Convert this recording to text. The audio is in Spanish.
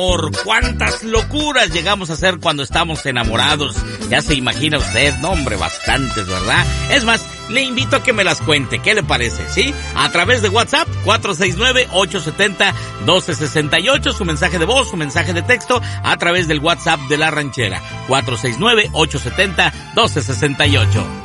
Por cuántas locuras llegamos a hacer cuando estamos enamorados. Ya se imagina usted, no hombre, bastantes, ¿verdad? Es más, le invito a que me las cuente, ¿qué le parece? ¿Sí? A través de WhatsApp, 469-870-1268, su mensaje de voz, su mensaje de texto, a través del WhatsApp de La Ranchera, 469-870-1268.